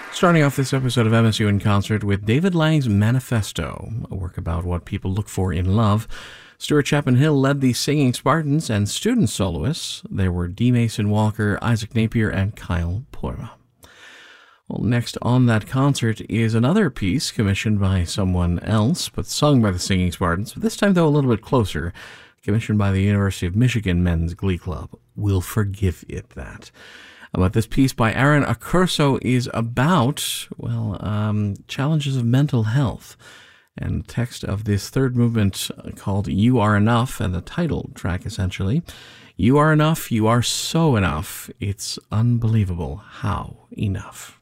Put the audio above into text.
Starting off this episode of MSU in Concert with David Lang's Manifesto, a work about what people look for in love. Stuart Chapman Hill led the Singing Spartans, and student soloists, there were D. Mason Walker, Isaac Napier, and Kyle Porma. Well, next on that concert is another piece commissioned by someone else, but sung by the Singing Spartans, this time, though, a little bit closer, commissioned by the University of Michigan Men's Glee Club. We'll forgive it that. But this piece by Aaron Accurso is about, challenges of mental health. And the text of this third movement called You Are Enough, and the title track essentially, You are enough, you are so enough, it's unbelievable how enough.